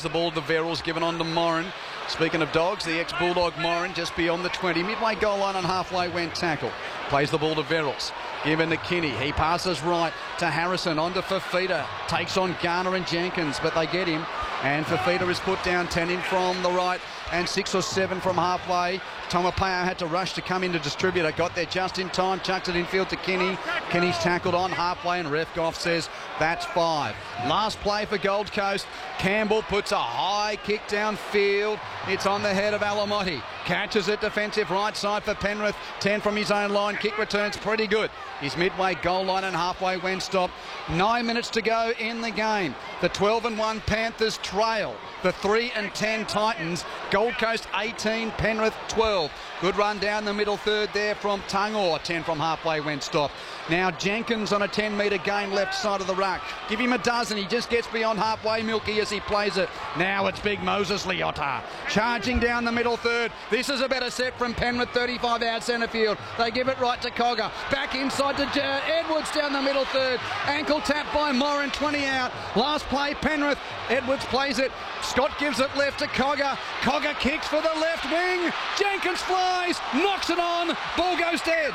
the ball to the Verrills, given on to Moran. Speaking of dogs, the ex-Bulldog Moran just beyond the 20. Midway goal line and halfway went tackle. Plays the ball to Verrills. Given to Kinney. He passes right to Harrison. On to Fifita. Takes on Garner and Jenkins, but they get him. And Fifita is put down 10 in from the right and 6 or 7 from halfway. Tomapeo had to rush to come in to distributor. Got there just in time. Chucks it infield to Kinney. Kinney's tackled on halfway and ref Goff says that's 5. Last play for Gold Coast. Campbell puts a high kick downfield. It's on the head of Alamotti. Catches it defensive right side for Penrith. 10 from his own line. Kick returns pretty good. He's midway goal line and halfway when stopped. 9 minutes to go in the game. The 12-1 Panthers trail the 3-10 Titans. Gold Coast 18, Penrith 12. Good run down the middle third there from Tungor. 10 from halfway when stopped. Now Jenkins on a 10-metre gain left side of the ruck. Give him a dozen. He just gets beyond halfway, Milky, as he plays it. Now it's big Moses Leota charging down the middle third. This is a better set from Penrith, 35 out centre field. They give it right to Cogger. Back inside to Edwards down the middle third. Ankle tap by Moran, 20 out. Last play, Penrith. Edwards plays it. Scott gives it left to Cogger. Cogger kicks for the left wing. Jenkins flies, knocks it on. Ball goes dead.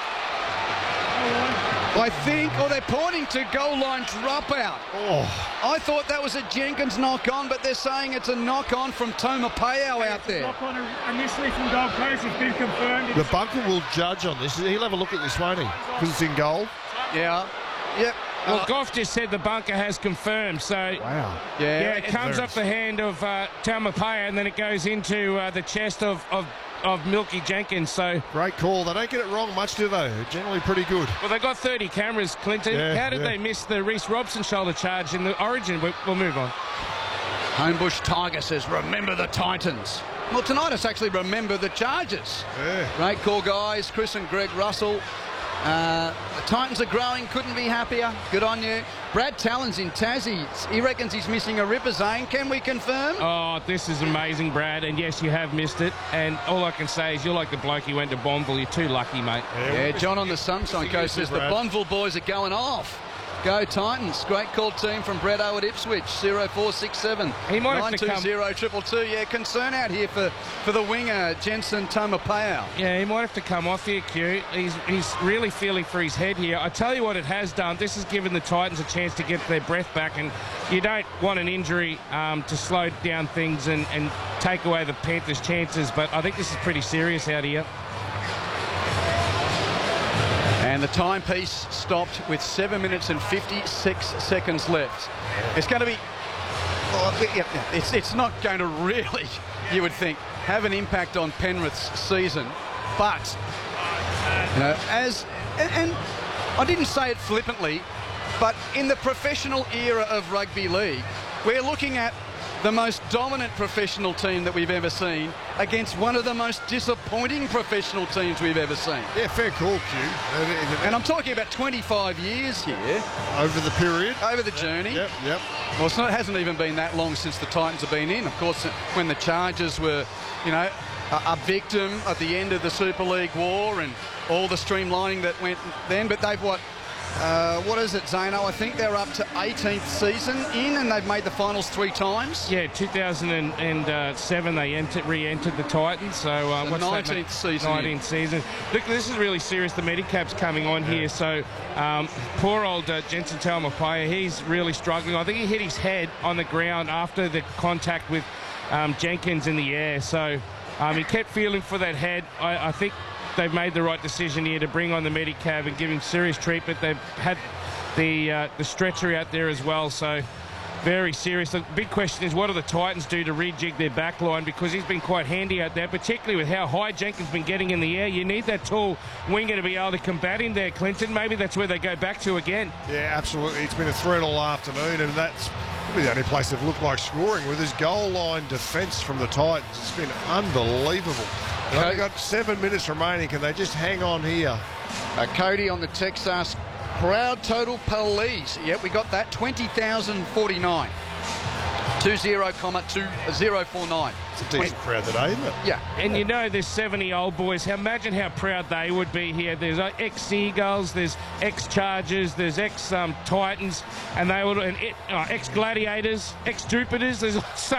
I think, or they're pointing to goal line dropout. Oh. I thought that was a Jenkins knock-on, but they're saying it's a knock-on from Tomapeo out there. Knock-on initially from Gold Coast. It's been confirmed. The bunker will judge on this. He'll have a look at this, won't he? Because it's in goal. Yeah. Yep. Well, Goff just said the bunker has confirmed, so Wow. yeah, it comes up the hand of Tomapeo, and then it goes into the chest of Milky Jenkins. So Great call. They don't get it wrong much, do they? They're generally pretty good. well, they got 30 cameras, Clinton. Yeah, How did they miss the Reece Robson shoulder charge in the Origin? We'll move on. Homebush Tiger says, remember the Titans. Well, tonight it's actually remember the Chargers. Yeah. Great call, guys. Chris and Greg Russell. The Titans are growing, couldn't be happier. Good on you. Brad Talon's in Tassie. He reckons he's missing a ripper, Zane. Can we confirm? Oh, this is amazing, Brad. And yes, you have missed it. And all I can say is you're like the bloke who went to Bonville. You're too lucky, mate. Yeah, John on the Sunshine Coast says the Brad. Bonville boys are going off. Go Titans. Great call team from Bretto at Ipswich. 0467 He might have to come. 920 Yeah, concern out here for the winger, Jensen Tomapeo. Yeah, he might have to come off here, Q. He's really feeling for his head here. I tell you what it has done. This has given the Titans a chance to get their breath back, and you don't want an injury to slow down things and take away the Panthers' chances, but I think this is pretty serious out here. And the timepiece stopped with 7 minutes and 56 seconds left. It's going to be... It's not going to really, you would think, have an impact on Penrith's season. But, you know, and I didn't say it flippantly, but in the professional era of rugby league, we're looking at the most dominant professional team that we've ever seen against one of the most disappointing professional teams we've ever seen. Yeah, fair call, Q. And I'm talking about 25 years here. Over the period. Over the journey. Yep. Well, it hasn't even been that long since the Titans have been in. Of course, when the Chargers were, you know, a victim at the end of the Super League war and all the streamlining that went then. But they've, what is it, Zano? I think they're up to 18th season in, and they've made the finals 3 times. Yeah, 2007 they re-entered the Titans. So what's 19th that? season. 19th season. Look, this is really serious. The Medicap's coming on here. So poor old Jensen Tomapeo, he's really struggling. I think he hit his head on the ground after the contact with Jenkins in the air. So he kept feeling for that head. I think they've made the right decision here to bring on the Medicab and give him serious treatment. They've had the stretcher out there as well, so very serious. The big question is, what do the Titans do to rejig their back line? Because he's been quite handy out there, particularly with how high Jenkins been getting in the air. You need that tall winger to be able to combat him there, Clinton. Maybe that's where they go back to again. Yeah, absolutely. It's been a threat all afternoon, and that's probably the only place they've looked like scoring with his goal line defence from the Titans. It's been unbelievable. They've got 7 minutes remaining. Can they just hang on here? Cody on the Texas crowd total police. Yep, we got that. 20,049. 20,2049. It's a decent crowd today, isn't it? Yeah. And you know there's 70 old boys. Imagine how proud they would be here. There's ex-Seagulls, there's ex-Chargers, there's ex-Titans, and they would, and ex-Gladiators, ex-Jupiters. There's so